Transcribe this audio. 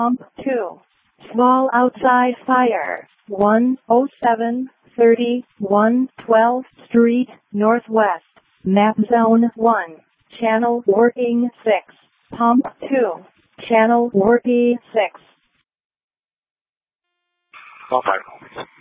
Pump 2. Small outside fire. 10730 112th Street, Northwest. Map Zone 1. Channel working 6. Pump 2. Channel working 6. Call fire.